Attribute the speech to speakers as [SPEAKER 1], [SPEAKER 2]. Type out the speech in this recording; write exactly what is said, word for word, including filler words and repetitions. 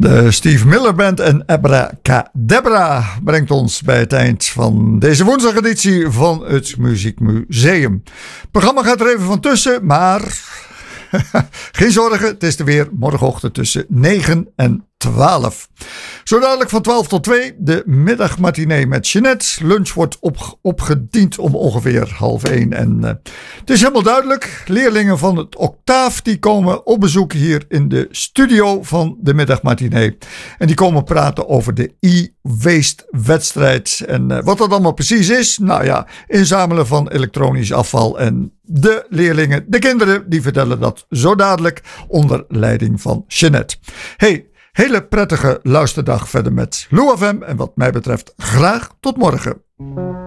[SPEAKER 1] De Steve Miller Band en Abracadabra brengt ons bij het eind van deze woensdageditie van het Muziekmuseum. Het programma gaat er even van tussen, maar geen zorgen, het is er weer morgenochtend tussen negen en twaalf. Zo dadelijk van twaalf tot twee de middagmatinee met Jeanette. Lunch wordt op, opgediend om ongeveer half één. En uh, het is helemaal duidelijk. Leerlingen van het Octaaf die komen op bezoek hier in de studio van de middagmatinee. En die komen praten over de e-waste wedstrijd. En uh, wat dat allemaal precies is. Nou ja, inzamelen van elektronisch afval. En de leerlingen, de kinderen, die vertellen dat zo dadelijk onder leiding van Jeanette. Hey, hele prettige luisterdag verder met Lou F M. En wat mij betreft graag tot morgen.